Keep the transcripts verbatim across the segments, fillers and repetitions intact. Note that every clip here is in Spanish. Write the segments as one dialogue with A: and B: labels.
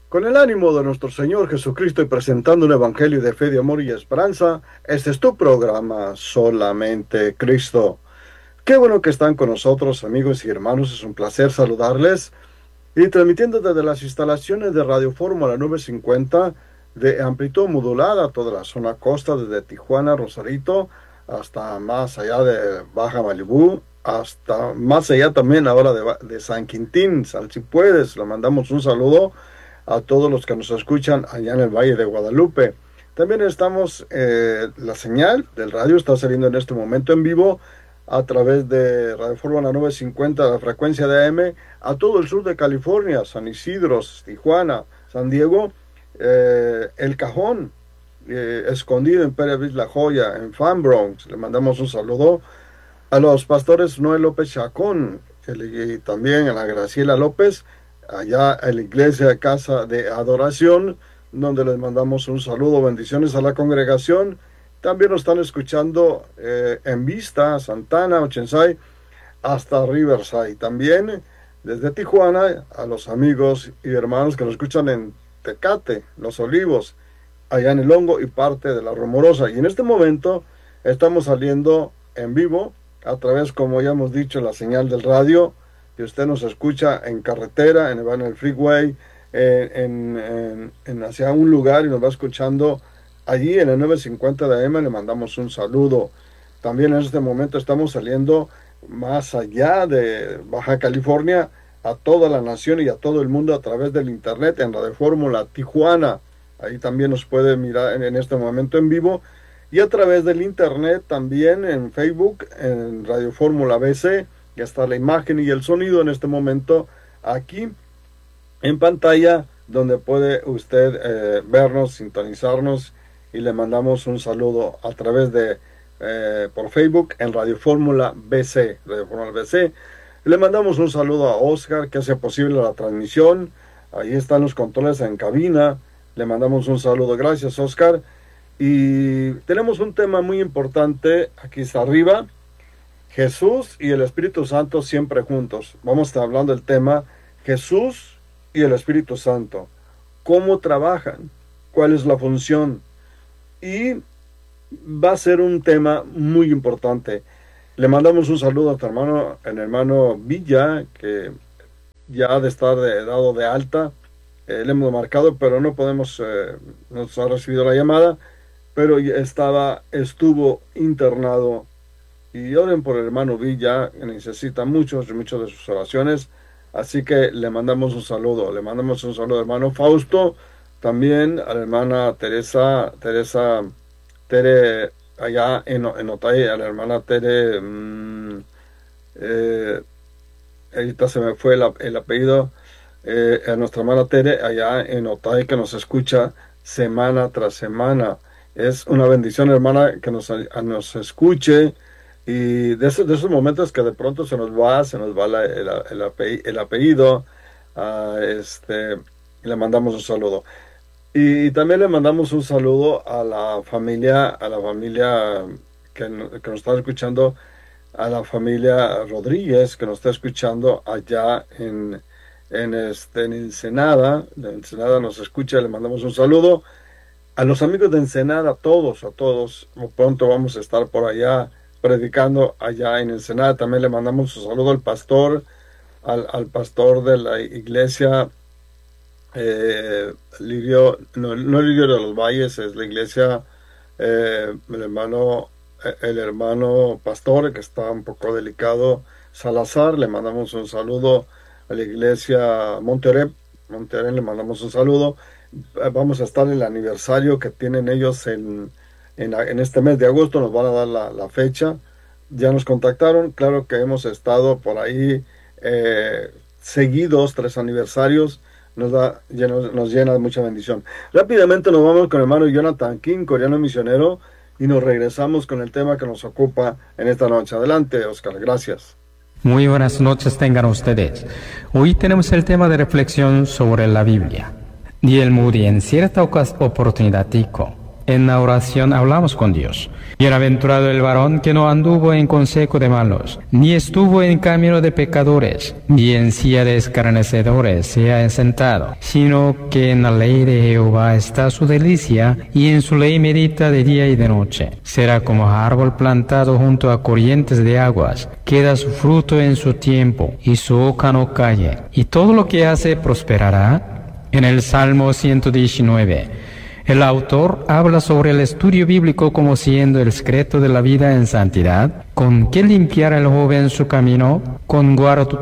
A: Con el ánimo de nuestro Señor Jesucristo y presentando un evangelio de fe, de amor y esperanza, este es tu programa, Solamente Cristo. Qué bueno que están con nosotros, amigos y hermanos, es un placer saludarles. Y transmitiendo desde las instalaciones de Radio Fórmula novecientos cincuenta de amplitud modulada a toda la zona costa, desde Tijuana, Rosarito, hasta más allá de Baja Malibú, hasta más allá también ahora de, de San Quintín, San Cipuedes. Le mandamos un saludo a todos los que nos escuchan allá en el Valle de Guadalupe. También estamos, eh, la señal del radio está saliendo en este momento en vivo a través de Radio Fórmula novecientos cincuenta, la frecuencia de A M, a todo el sur de California, San Isidro, Tijuana, San Diego, eh, El Cajón, eh, escondido en Pérez Beach, La Joya, en Fan Bronx. Le mandamos un saludo a los pastores Noel López Chacón, y también a la Graciela López, allá en la iglesia Casa de Adoración, donde les mandamos un saludo, bendiciones a la congregación. También nos están escuchando eh, en Vista, Santana, Oceanside, hasta Riverside. También desde Tijuana a los amigos y hermanos que nos escuchan en Tecate, Los Olivos, allá en El Hongo y parte de La Rumorosa. Y en este momento estamos saliendo en vivo a través, como ya hemos dicho, la señal del radio. Que usted nos escucha en carretera, en, en el freeway, eh, en, en, en hacia un lugar y nos va escuchando allí en el novecientos cincuenta de A M, le mandamos un saludo. También en este momento estamos saliendo más allá de Baja California, a toda la nación y a todo el mundo a través del internet en Radio Fórmula Tijuana. Ahí también nos puede mirar en, en este momento en vivo. Y a través del internet también en Facebook, en Radio Fórmula B C. Ya está la imagen y el sonido en este momento aquí en pantalla, donde puede usted eh, vernos, sintonizarnos, y le mandamos un saludo a través de eh, por Facebook en Radio Fórmula B C, Radio Fórmula B C. Le mandamos un saludo a Oscar, que hace posible la transmisión. Ahí están los controles en cabina. Le mandamos un saludo. Gracias, Oscar. Y tenemos un tema muy importante aquí está arriba. Jesús y el Espíritu Santo siempre juntos. Vamos a estar hablando del tema Jesús y el Espíritu Santo. ¿Cómo trabajan? ¿Cuál es la función? Y va a ser un tema muy importante. Le mandamos un saludo a tu hermano, el hermano Villa, que ya ha de estar de, dado de alta. Eh, le hemos marcado, pero no podemos, eh, nos ha recibido la llamada, pero estaba, estuvo internado. Y oren por el hermano Villa, que necesita muchos, muchas de sus oraciones. Así que le mandamos un saludo. Le mandamos un saludo al hermano Fausto. También a la hermana Teresa, Teresa, Tere, allá en, en Otay, a la hermana Tere, mmm, eh, ahorita se me fue el, el apellido, eh, a nuestra hermana Tere, allá en Otay, que nos escucha semana tras semana. Es una bendición, hermana, que nos, nos escuche. Y de esos, de esos momentos que de pronto se nos va, se nos va la, el, el, apellido, el apellido uh, este, y le mandamos un saludo. Y, y también le mandamos un saludo a la familia, a la familia que, que nos está escuchando, a la familia Rodríguez, que nos está escuchando allá en, en, este, en Ensenada. De Ensenada nos escucha, le mandamos un saludo. A los amigos de Ensenada, a todos, a todos, pronto vamos a estar por allá predicando allá en Ensenada. También le mandamos un saludo al pastor, al, al pastor de la iglesia eh, Lirio, no, no Lirio de los Valles, es la iglesia eh, el hermano el hermano pastor, que está un poco delicado, Salazar. Le mandamos un saludo a la iglesia Monterrey, Monterrey le mandamos un saludo. Vamos a estar en el aniversario que tienen ellos en En, en este mes de agosto, nos van a dar la, la fecha. Ya nos contactaron, claro que hemos estado por ahí eh, seguidos, tres aniversarios, nos, da, nos, nos llena de mucha bendición. Rápidamente nos vamos con el hermano Jonathan King, coreano misionero, y nos regresamos con el tema que nos ocupa en esta noche. Adelante, Oscar, gracias.
B: Muy buenas noches tengan ustedes. Hoy tenemos el tema de reflexión sobre la Biblia. Diel Moody en cierta oportunidad dijo: En la oración hablamos con Dios. Bienaventurado el varón que no anduvo en consejo de malos, ni estuvo en camino de pecadores, ni en silla de escarnecedores se ha sentado, sino que en la ley de Jehová está su delicia, y en su ley medita de día y de noche. Será como árbol plantado junto a corrientes de aguas, que da su fruto en su tiempo, y su hoja no cae, y todo lo que hace prosperará. En el Salmo ciento diecinueve, el autor habla sobre el estudio bíblico como siendo el secreto de la vida en santidad. ¿Con qué limpiar el joven su camino? Con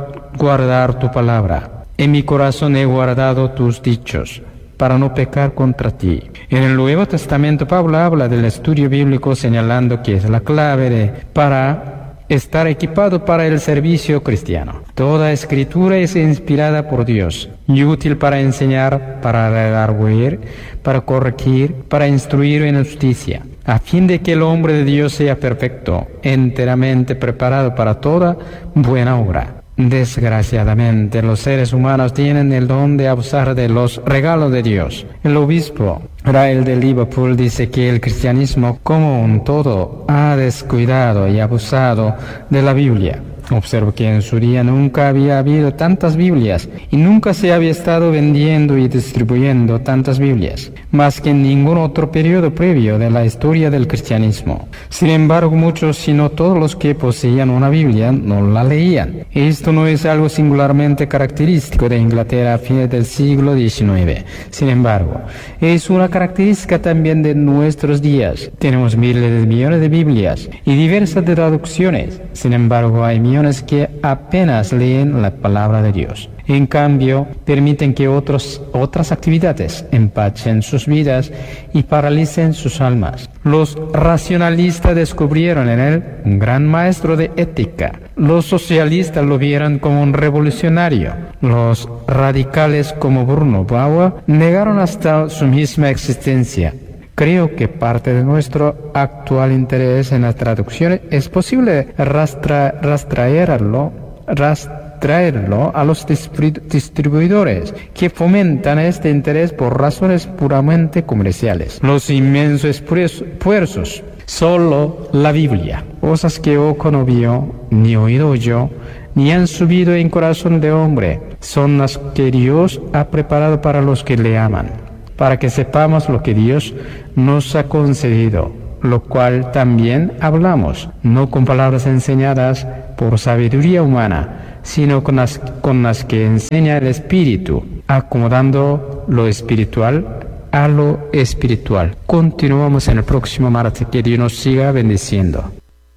B: guardar tu palabra. En mi corazón he guardado tus dichos, para no pecar contra ti. En el Nuevo Testamento Pablo habla del estudio bíblico señalando que es la clave de, para estar equipado para el servicio cristiano. Toda escritura es inspirada por Dios y útil para enseñar, para redarguir, para corregir, para instruir en justicia, a fin de que el hombre de Dios sea perfecto, enteramente preparado para toda buena obra. Desgraciadamente, los seres humanos tienen el don de abusar de los regalos de Dios. El obispo Rael de Liverpool dice que el cristianismo como un todo ha descuidado y abusado de la Biblia. Observo que en su día nunca había habido tantas Biblias y nunca se había estado vendiendo y distribuyendo tantas Biblias, más que en ningún otro periodo previo de la historia del cristianismo. Sin embargo, muchos, si no todos los que poseían una Biblia, no la leían. Esto no es algo singularmente característico de Inglaterra a fines del siglo diecinueve. Sin embargo, es una característica también de nuestros días. Tenemos miles de millones de Biblias y diversas traducciones. Sin embargo, hay millones que apenas leen la palabra de Dios. En cambio, permiten que otros, otras actividades empachen sus vidas y paralicen sus almas. Los racionalistas descubrieron en él un gran maestro de ética. Los socialistas lo vieron como un revolucionario. Los radicales como Bruno Bauer negaron hasta su misma existencia. Creo que parte de nuestro actual interés en las traducciones es posible rastra, rastraerlo, rastraerlo a los distribuidores que fomentan este interés por razones puramente comerciales. Los inmensos esfuerzos, solo la Biblia, cosas que ojo no vio, ni oído yo, ni han subido en corazón de hombre, son las que Dios ha preparado para los que le aman, para que sepamos lo que Dios nos ha concedido, lo cual también hablamos, no con palabras enseñadas por sabiduría humana, sino con las, con las que enseña el Espíritu, acomodando lo espiritual a lo espiritual. Continuamos en el próximo martes. Que Dios nos siga bendiciendo.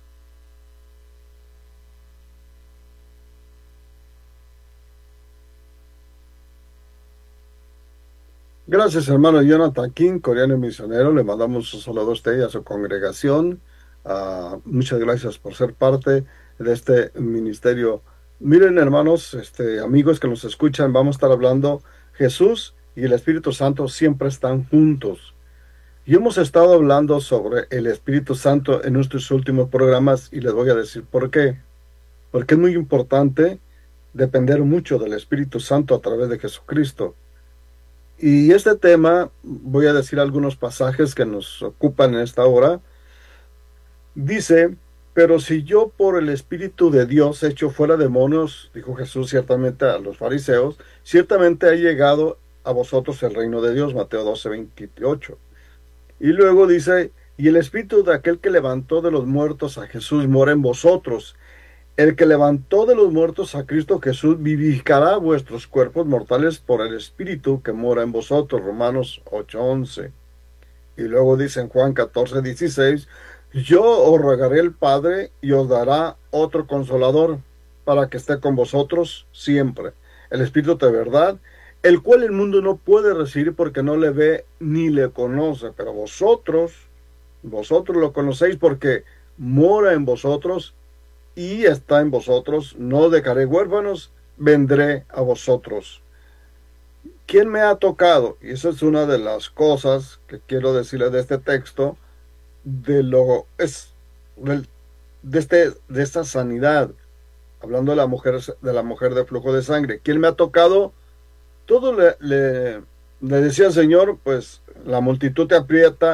A: Gracias, hermano Jonathan King, coreano misionero. Le mandamos un saludo a usted y a su congregación. Uh, muchas gracias por ser parte de este ministerio. Miren, hermanos, este, amigos que nos escuchan, vamos a estar hablando. Jesús y el Espíritu Santo siempre están juntos. Y hemos estado hablando sobre el Espíritu Santo en nuestros últimos programas y les voy a decir por qué. Porque es muy importante depender mucho del Espíritu Santo a través de Jesucristo. Y este tema, voy a decir algunos pasajes que nos ocupan en esta hora. Dice, pero si yo por el Espíritu de Dios echo fuera demonios, dijo Jesús ciertamente a los fariseos, ciertamente ha llegado a vosotros el reino de Dios, Mateo doce, veintiocho. Y luego dice, y el Espíritu de aquel que levantó de los muertos a Jesús mora en vosotros. El que levantó de los muertos a Cristo Jesús vivificará vuestros cuerpos mortales por el Espíritu que mora en vosotros. Romanos ocho, once. Y luego dice en Juan catorce, dieciséis, yo os rogaré el Padre y os dará otro consolador para que esté con vosotros siempre. El Espíritu de verdad, el cual el mundo no puede recibir porque no le ve ni le conoce. Pero vosotros, vosotros lo conocéis porque mora en vosotros y está en vosotros. No dejaré huérfanos, vendré a vosotros. ¿Quién me ha tocado? Y esa es una de las cosas que quiero decirles de este texto, de lo es de este de esta sanidad, hablando de la mujer de la mujer de flujo de sangre. ¿Quién me ha tocado? Todo le, le, le decía el Señor, pues la multitud te aprieta,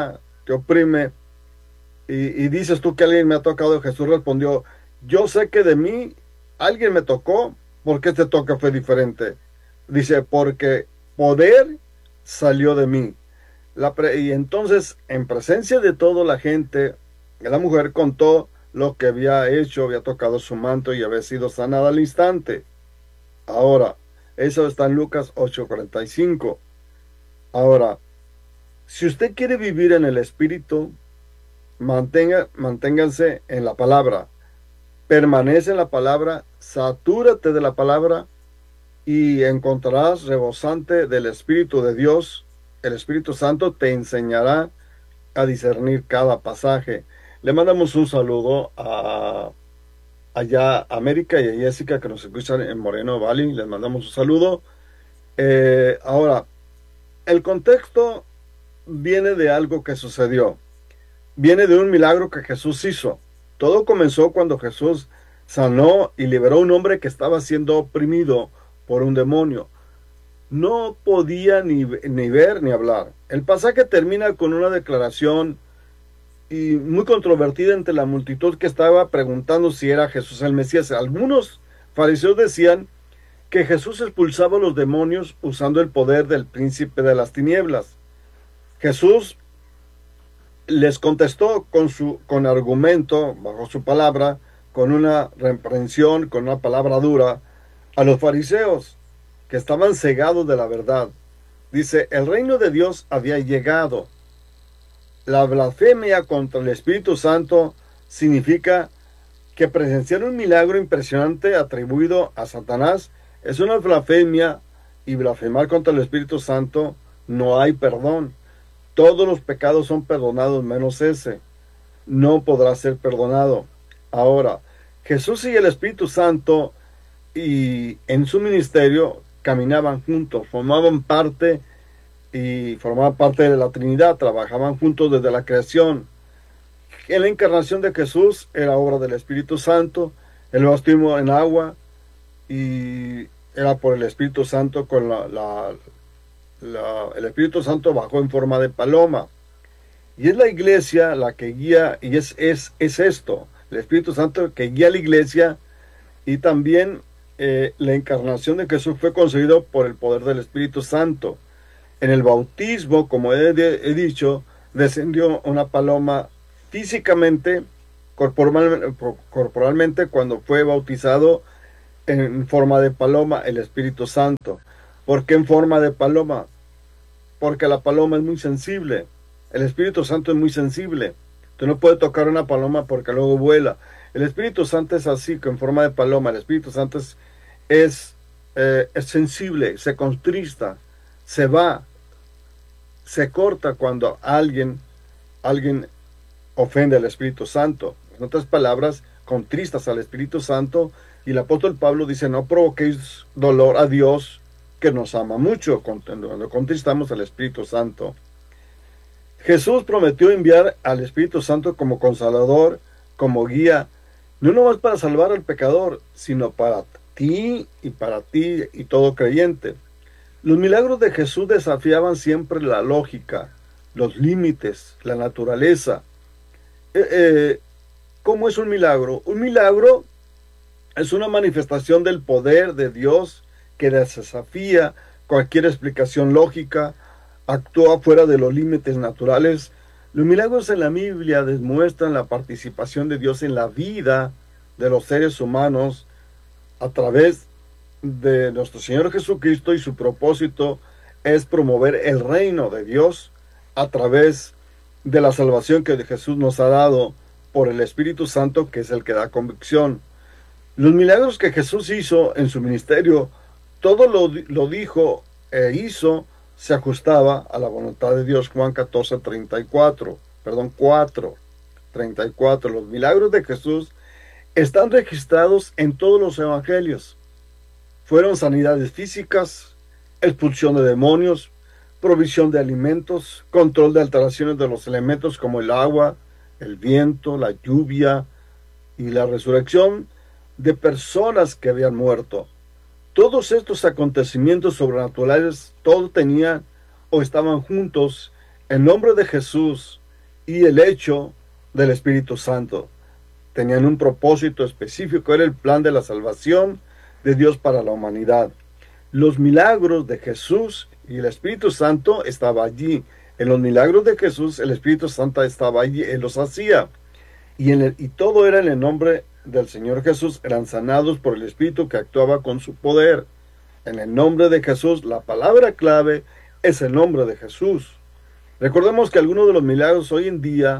A: te oprime, y, y dices tú que alguien me ha tocado. Jesús respondió: yo sé que de mí alguien me tocó, porque este toque fue diferente. Dice: porque poder salió de mí. La pre y entonces, en presencia de toda la gente, la mujer contó lo que había hecho, había tocado su manto y había sido sanada al instante. Ahora, eso está en Lucas ocho cuarenta y cinco. Ahora, si usted quiere vivir en el Espíritu, mantenga, manténganse en la palabra, permanece en la palabra, satúrate de la palabra y encontrarás rebosante del Espíritu de Dios. El Espíritu Santo te enseñará a discernir cada pasaje. Le mandamos un saludo a allá a América y a Jessica, que nos escuchan en Moreno Valley. Les mandamos un saludo. Eh, ahora, el contexto viene de algo que sucedió. Viene de un milagro que Jesús hizo. Todo comenzó cuando Jesús sanó y liberó a un hombre que estaba siendo oprimido por un demonio. No podía ni, ni ver ni hablar. El pasaje termina con una declaración y muy controvertida entre la multitud, que estaba preguntando si era Jesús el Mesías. Algunos fariseos decían que Jesús expulsaba a los demonios usando el poder del príncipe de las tinieblas. Jesús les contestó con su con argumento, bajo su palabra, con una reprensión, con una palabra dura a los fariseos, que estaban cegados de la verdad. Dice: el reino de Dios había llegado. La blasfemia contra el Espíritu Santo significa que presenciar un milagro impresionante atribuido a Satanás es una blasfemia, y blasfemar contra el Espíritu Santo no hay perdón. Todos los pecados son perdonados menos ese. No podrá ser perdonado. Ahora, Jesús y el Espíritu Santo y en su ministerio caminaban juntos, formaban parte y formaban parte de la Trinidad, trabajaban juntos desde la creación. En la encarnación de Jesús era obra del Espíritu Santo, el bautismo en agua, y era por el Espíritu Santo. Con la, la, la, el Espíritu Santo bajó en forma de paloma, y es la iglesia la que guía, y es, es, es esto, el Espíritu Santo que guía a la iglesia. Y también eh, la encarnación de Jesús fue concebido por el poder del Espíritu Santo. En el bautismo, como he, he dicho, descendió una paloma físicamente, corporal, corporalmente, cuando fue bautizado en forma de paloma el Espíritu Santo. ¿Por qué en forma de paloma? Porque la paloma es muy sensible. El Espíritu Santo es muy sensible. Tú no puedes tocar una paloma porque luego vuela. El Espíritu Santo es así, que en forma de paloma. El Espíritu Santo es, es, eh, es sensible, se contrista, se va, se corta cuando alguien, alguien ofende al Espíritu Santo. En otras palabras, contristas al Espíritu Santo. Y el apóstol Pablo dice: no provoquéis dolor a Dios, que nos ama mucho, cuando contristamos al Espíritu Santo. Jesús prometió enviar al Espíritu Santo como consolador, como guía, no nomás para salvar al pecador, sino para ti y para ti y todo creyente. Los milagros de Jesús desafiaban siempre la lógica, los límites, la naturaleza. Eh, eh, ¿Cómo es un milagro? Un milagro es una manifestación del poder de Dios que desafía cualquier explicación lógica, actúa fuera de los límites naturales. Los milagros en la Biblia demuestran la participación de Dios en la vida de los seres humanos a través de nuestro Señor Jesucristo, y su propósito es promover el reino de Dios a través de la salvación que Jesús nos ha dado por el Espíritu Santo, que es el que da convicción. Los milagros que Jesús hizo en su ministerio, todo lo, lo dijo e hizo, se ajustaba a la voluntad de Dios. Juan catorce, treinta y cuatro, perdón, cuatro, treinta y cuatro. Los milagros de Jesús están registrados en todos los evangelios. Fueron sanidades físicas, expulsión de demonios, provisión de alimentos, control de alteraciones de los elementos como el agua, el viento, la lluvia, y la resurrección de personas que habían muerto. Todos estos acontecimientos sobrenaturales, todos tenían o estaban juntos en nombre de Jesús, y el hecho del Espíritu Santo. Tenían un propósito específico, era el plan de la salvación de Dios para la humanidad. Los milagros de Jesús y el Espíritu Santo estaba allí. En los milagros de Jesús el Espíritu Santo estaba allí, Él los hacía. Y, en el, y todo era en el nombre del Señor Jesús, eran sanados por el Espíritu que actuaba con su poder. En el nombre de Jesús, la palabra clave es el nombre de Jesús. Recordemos que algunos de los milagros hoy en día,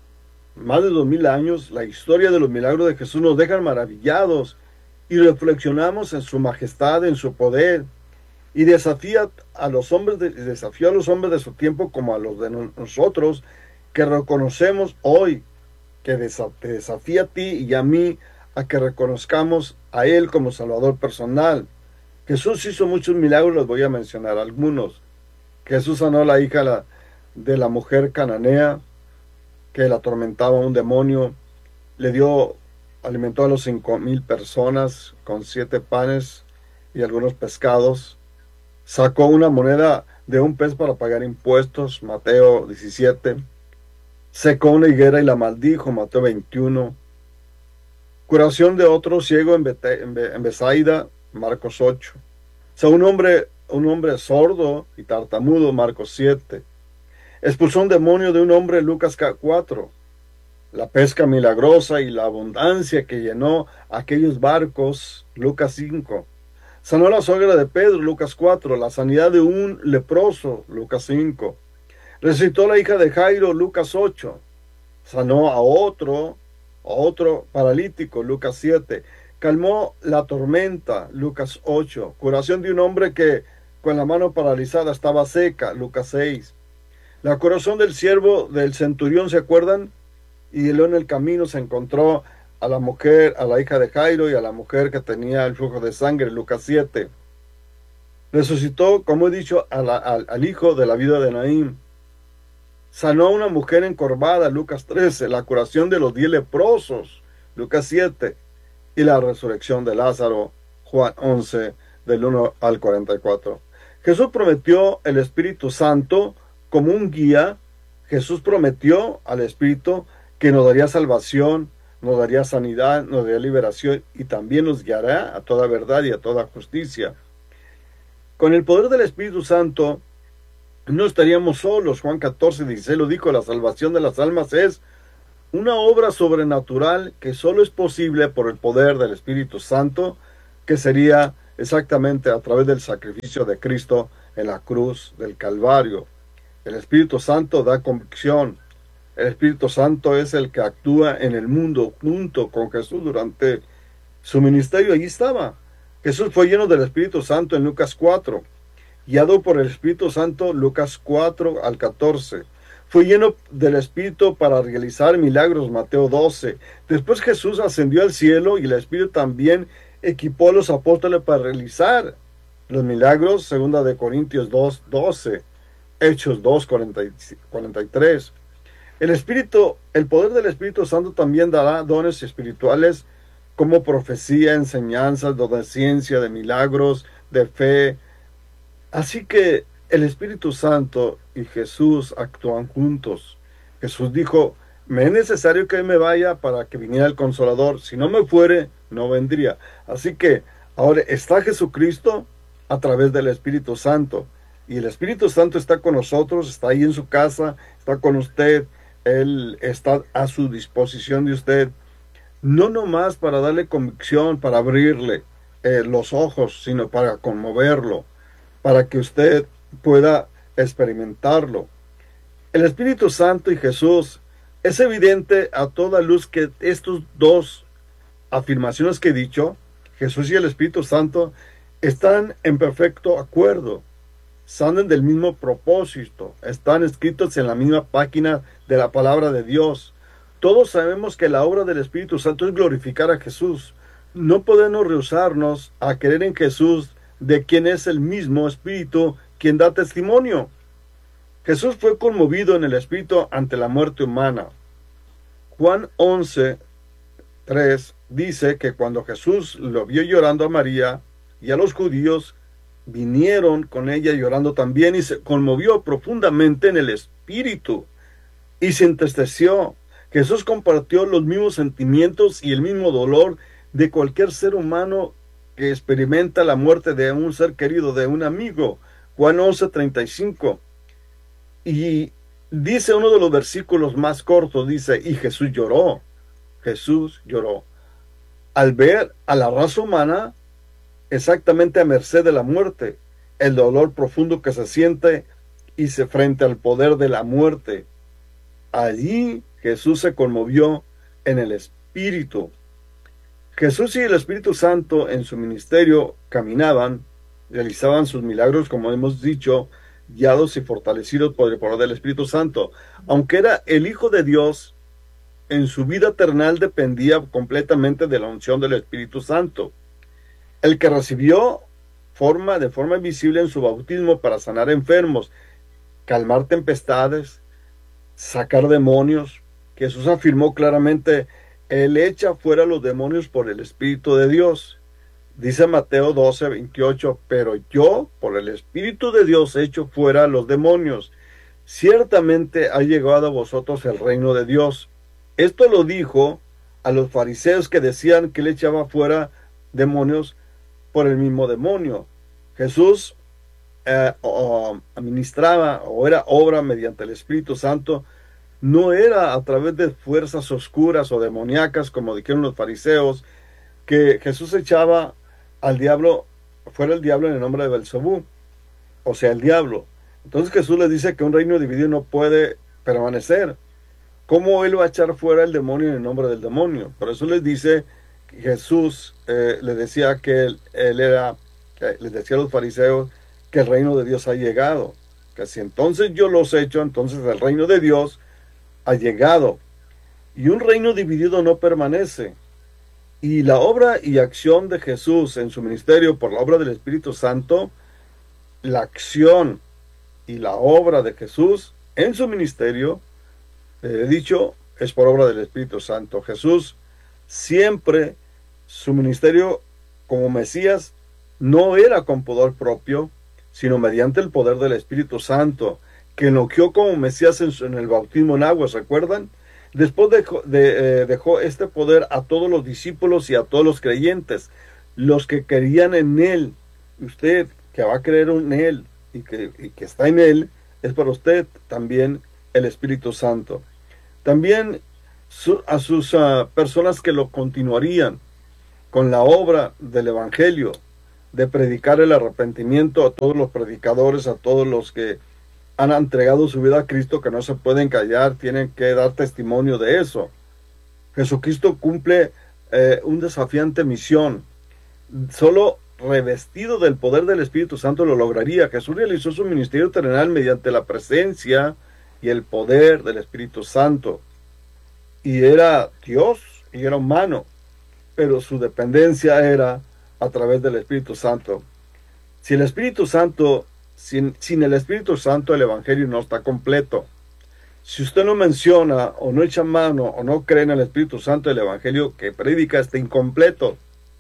A: más de dos mil años, la historia de los milagros de Jesús nos dejan maravillados y reflexionamos en su majestad, en su poder, y desafía a los hombres de, desafía a los hombres de su tiempo como a los de nosotros, que reconocemos hoy, que te desafía a ti y a mí a que reconozcamos a Él como Salvador personal. Jesús hizo muchos milagros, les voy a mencionar algunos. Jesús sanó a la hija la, de la mujer cananea, que la atormentaba un demonio, le dio, alimentó a los cinco mil personas con siete panes y algunos pescados, sacó una moneda de un pez para pagar impuestos, Mateo diecisiete, secó una higuera y la maldijo, Mateo veintiuno, curación de otro ciego en, Bete, en, Be, en Besaida, Marcos ocho, o sea, un hombre, un hombre sordo y tartamudo, Marcos siete, expulsó un demonio de un hombre, Lucas cuatro, la pesca milagrosa y la abundancia que llenó aquellos barcos, Lucas cinco, sanó la suegra de Pedro, Lucas cuatro, la sanidad de un leproso, Lucas cinco, resucitó a la hija de Jairo, Lucas ocho, sanó a otro, a otro paralítico, Lucas siete, calmó la tormenta, Lucas ocho, curación de un hombre que con la mano paralizada estaba seca, Lucas seis, la curación del siervo del centurión, ¿se acuerdan? Y luego en el camino se encontró a la mujer, a la hija de Jairo y a la mujer que tenía el flujo de sangre, Lucas siete. Resucitó, como he dicho, a la, al, al hijo de la viuda de Naín. Sanó a una mujer encorvada, Lucas trece. La curación de los diez leprosos, Lucas siete. Y la resurrección de Lázaro, Juan once, del uno al cuarenta y cuatro. Jesús prometió el Espíritu Santo como un guía. Jesús prometió al Espíritu que nos daría salvación, nos daría sanidad, nos daría liberación y también nos guiará a toda verdad y a toda justicia. Con el poder del Espíritu Santo no estaríamos solos. Juan catorce, dieciséis lo dijo, la salvación de las almas es una obra sobrenatural que solo es posible por el poder del Espíritu Santo, que sería exactamente a través del sacrificio de Cristo en la cruz del Calvario. El Espíritu Santo da convicción. El Espíritu Santo es el que actúa en el mundo junto con Jesús durante su ministerio. Allí estaba. Jesús fue lleno del Espíritu Santo en Lucas cuatro. Guiado por el Espíritu Santo, Lucas cuatro al catorce. Fue lleno del Espíritu para realizar milagros, Mateo doce. Después Jesús ascendió al cielo y el Espíritu también equipó a los apóstoles para realizar los milagros, segunda de Corintios dos, doce. Hechos dos, cuarenta y tres. El Espíritu, el poder del Espíritu Santo también dará dones espirituales como profecía, enseñanzas, don de ciencia, de milagros, de fe. Así que el Espíritu Santo y Jesús actúan juntos. Jesús dijo, me es necesario que me vaya para que viniera el Consolador. Si no me fuere, no vendría. Así que ahora está Jesucristo a través del Espíritu Santo. Y el Espíritu Santo está con nosotros, está ahí en su casa, está con usted. Él está a su disposición de usted. No nomás para darle convicción, para abrirle eh, los ojos, sino para conmoverlo, para que usted pueda experimentarlo. El Espíritu Santo y Jesús, es evidente a toda luz que estos dos afirmaciones que he dicho, Jesús y el Espíritu Santo, están en perfecto acuerdo. Salen del mismo propósito, están escritos en la misma página de la palabra de Dios. Todos sabemos que la obra del Espíritu Santo es glorificar a Jesús. No podemos rehusarnos a creer en Jesús, de quien es el mismo Espíritu quien da testimonio. Jesús fue conmovido en el Espíritu ante la muerte humana. Juan once, tres dice que cuando Jesús lo vio llorando a María y a los judíos, vinieron con ella llorando también y se conmovió profundamente en el Espíritu. y se entristeció. Jesús compartió los mismos sentimientos y el mismo dolor de cualquier ser humano que experimenta la muerte de un ser querido, de un amigo. Juan once, treinta y cinco. Y dice uno de los versículos más cortos, dice, y Jesús lloró. Jesús lloró. Al ver a la raza humana exactamente a merced de la muerte, el dolor profundo que se siente y se frente al poder de la muerte. Allí Jesús se conmovió en el Espíritu. Jesús y el Espíritu Santo en su ministerio caminaban, realizaban sus milagros, como hemos dicho, guiados y fortalecidos por el poder del Espíritu Santo. Aunque era el Hijo de Dios, en su vida terrenal dependía completamente de la unción del Espíritu Santo, el que recibió forma de forma visible en su bautismo para sanar enfermos, calmar tempestades, sacar demonios. Jesús afirmó claramente, Él echa fuera los demonios por el Espíritu de Dios. Dice Mateo doce, veintiocho, pero yo, por el Espíritu de Dios, echo fuera los demonios. Ciertamente ha llegado a vosotros el reino de Dios. Esto lo dijo a los fariseos que decían que Él echaba fuera demonios por el mismo demonio. Jesús eh, o, administraba o era obra mediante el Espíritu Santo. No era a través de fuerzas oscuras o demoníacas, como dijeron los fariseos, que Jesús echaba al diablo, fuera el diablo en el nombre de Belzebú, o sea, el diablo. Entonces Jesús les dice que un reino dividido no puede permanecer. ¿Cómo Él va a echar fuera el demonio en el nombre del demonio? Por eso les dice, Jesús eh, le decía que él, él era, que les decía a los fariseos que el reino de Dios ha llegado. Que si entonces yo los echo, entonces el reino de Dios ha llegado. Y un reino dividido no permanece. Y la obra y acción de Jesús en su ministerio por la obra del Espíritu Santo, la acción y la obra de Jesús en su ministerio, eh, he dicho, es por obra del Espíritu Santo. Jesús siempre, su ministerio como Mesías, no era con poder propio, sino mediante el poder del Espíritu Santo, que enloqueó como Mesías en, en el bautismo en agua, ¿se acuerdan? Después dejó, de, eh, dejó este poder a todos los discípulos y a todos los creyentes, los que creían en Él. Usted que va a creer en Él y que, y que está en Él, es para usted también el Espíritu Santo. También su, a sus uh, personas que lo continuarían con la obra del Evangelio, de predicar el arrepentimiento a todos los predicadores, a todos los que han entregado su vida a Cristo, que no se pueden callar, tienen que dar testimonio de eso. Jesucristo cumple eh, un desafiante misión. Solo revestido del poder del Espíritu Santo lo lograría. Jesús realizó su ministerio terrenal mediante la presencia y el poder del Espíritu Santo. Y era Dios y era humano, pero su dependencia era a través del Espíritu Santo. Si el Espíritu Santo Sin, sin el Espíritu Santo el Evangelio no está completo. Si usted no menciona o no echa mano o no cree en el Espíritu Santo, el Evangelio que predica está incompleto.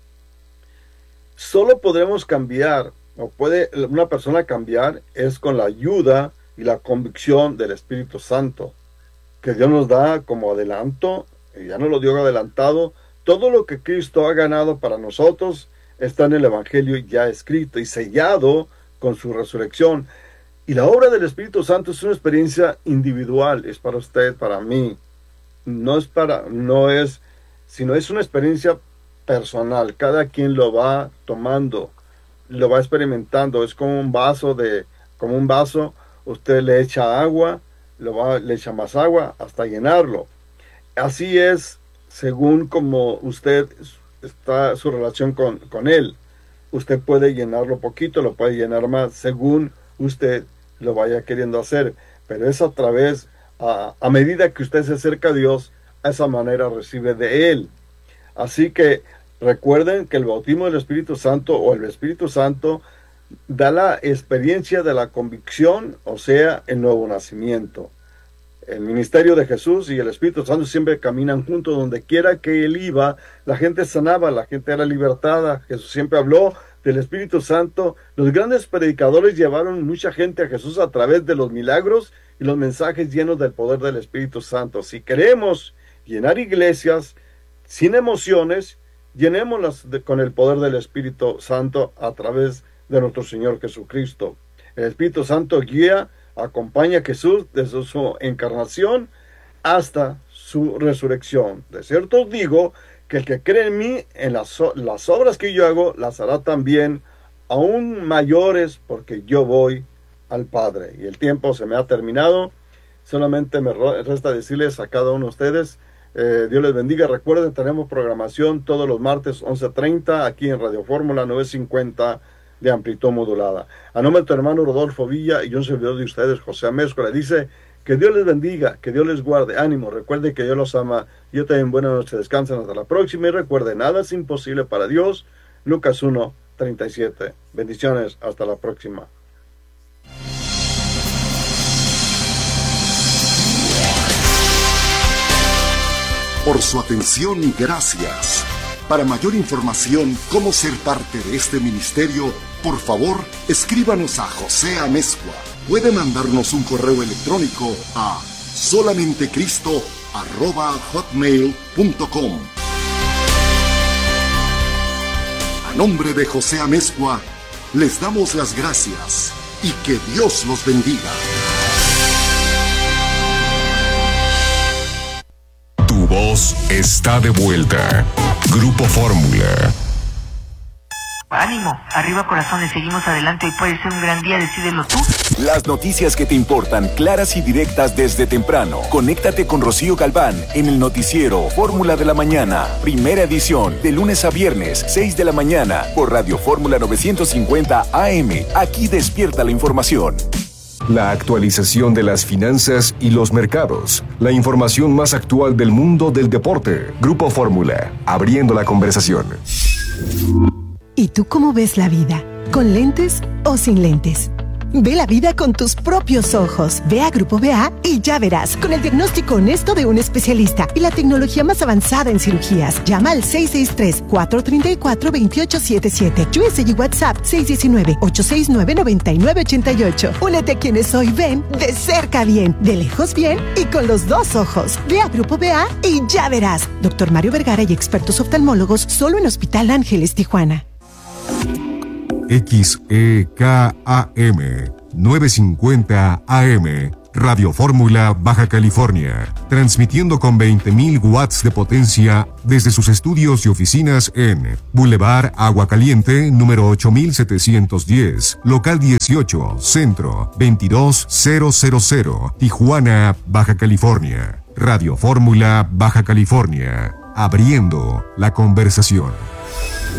A: Solo podremos cambiar, o puede una persona cambiar, es con la ayuda y la convicción del Espíritu Santo, que Dios nos da como adelanto, y ya nos lo dio adelantado. Todo lo que Cristo ha ganado para nosotros está en el Evangelio ya escrito y sellado con su resurrección. Y la obra del Espíritu Santo es una experiencia individual, es para usted, para mí. No es para, no es, sino es una experiencia personal. Cada quien lo va tomando, lo va experimentando. Es como un vaso de, como un vaso, usted le echa agua, lo va, le echa más agua hasta llenarlo. Así es, según como usted está su relación con, con él. Usted puede llenarlo poquito, lo puede llenar más, según usted lo vaya queriendo hacer. Pero es a través, a, a medida que usted se acerca a Dios, a esa manera recibe de Él. Así que recuerden que el bautismo del Espíritu Santo o el Espíritu Santo da la experiencia de la convicción, o sea, el nuevo nacimiento. El ministerio de Jesús y el Espíritu Santo siempre caminan juntos. Donde quiera que Él iba, la gente sanaba, la gente era libertada. Jesús siempre habló del Espíritu Santo. Los grandes predicadores llevaron mucha gente a Jesús a través de los milagros y los mensajes llenos del poder del Espíritu Santo. Si queremos llenar iglesias sin emociones, llenémoslas de, con el poder del Espíritu Santo a través de nuestro Señor Jesucristo. El Espíritu Santo guía, acompaña a Jesús desde su encarnación hasta su resurrección. De cierto os digo que el que cree en mí, en las, las obras que yo hago, las hará también aún mayores, porque yo voy al Padre. Y el tiempo se me ha terminado. Solamente me resta decirles a cada uno de ustedes, eh, Dios les bendiga. Recuerden, tenemos programación todos los martes once treinta aquí en Radio Fórmula novecientos cincuenta de amplitud modulada. A nombre de tu hermano Rodolfo Villa y un servidor de ustedes, José Amezcua, le dice que Dios les bendiga, que Dios les guarde. Ánimo, recuerden que Dios los ama. Yo también, buenas noches, descansen hasta la próxima y recuerden, nada es imposible para Dios. Lucas uno treinta y siete. Bendiciones, hasta la próxima.
C: Por su atención, gracias. Para mayor información, cómo ser parte de este ministerio, por favor, escríbanos a José Amezcua. Puede mandarnos un correo electrónico a solamentecristo arroba hotmail punto com. A nombre de José Amezcua, les damos las gracias y que Dios los bendiga.
D: Tu voz está de vuelta. Grupo Fórmula.
E: Ánimo, arriba corazones, seguimos adelante. Hoy puede ser un gran día, decídelo tú.
F: Las noticias que te importan, claras y directas desde temprano. Conéctate con Rocío Galván en el noticiero Fórmula de la Mañana. Primera edición, de lunes a viernes, seis de la mañana, por Radio Fórmula novecientos cincuenta A M. Aquí despierta la información.
D: La actualización de las finanzas y los mercados. La información más actual del mundo del deporte. Grupo Fórmula, abriendo la conversación.
G: ¿Y tú cómo ves la vida? ¿Con lentes o sin lentes? Ve la vida con tus propios ojos. Ve a Grupo B A y ya verás, con el diagnóstico honesto de un especialista y la tecnología más avanzada en cirugías. Llama al seis seis tres, cuatro tres cuatro, dos ocho siete siete. U S y WhatsApp seis uno nueve, ocho seis nueve, nueve nueve ocho ocho. Únete a quienes hoy ven de cerca bien, de lejos bien y con los dos ojos. Ve a Grupo B A y ya verás. Doctor Mario Vergara y expertos oftalmólogos solo en Hospital Ángeles, Tijuana.
H: X E K A M novecientos cincuenta A M, Radio Fórmula, Baja California, transmitiendo con veinte mil watts de potencia desde sus estudios y oficinas en Boulevard Agua Caliente, número ocho mil setecientos diez, local dieciocho, Centro, veintidós mil, Tijuana, Baja California. Radio Fórmula, Baja California, abriendo la conversación.